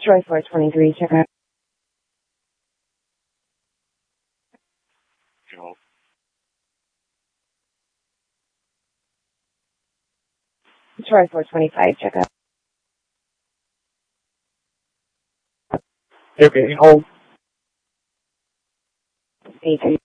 Troy 423, check out. Troy 425, check out. Okay, hold. Agent.